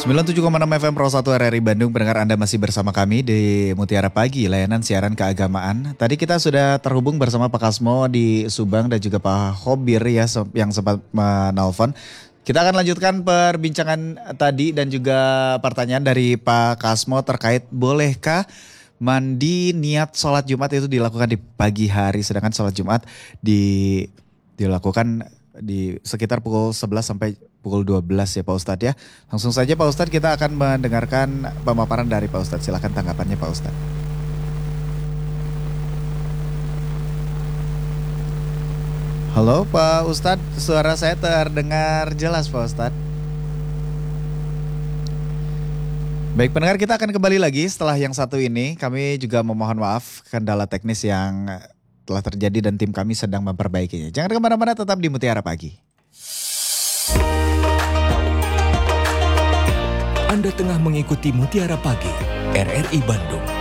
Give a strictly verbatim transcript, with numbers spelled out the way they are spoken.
sembilan puluh tujuh koma enam F M Pro satu R R I Bandung, pendengar Anda masih bersama kami di Mutiara Pagi, layanan siaran keagamaan. Tadi kita sudah terhubung bersama Pak Kasmo di Subang dan juga Pak Hobir ya yang sempat menelpon. Kita akan lanjutkan perbincangan tadi dan juga pertanyaan dari Pak Kasmo terkait bolehkah mandi niat sholat Jumat itu dilakukan di pagi hari, sedangkan sholat Jumat di, dilakukan di sekitar pukul sebelas sampai pukul dua belas ya Pak Ustadz ya. Langsung saja Pak Ustadz, kita akan mendengarkan pemaparan dari Pak Ustadz. Silakan tanggapannya Pak Ustadz. Halo Pak Ustadz, suara saya terdengar jelas Pak Ustadz. Baik pendengar, kita akan kembali lagi setelah yang satu ini. Kami juga memohon maaf kendala teknis yang telah terjadi dan tim kami sedang memperbaikinya. Jangan kemana-mana, tetap di Mutiara Pagi. Anda tengah mengikuti Mutiara Pagi, R R I Bandung.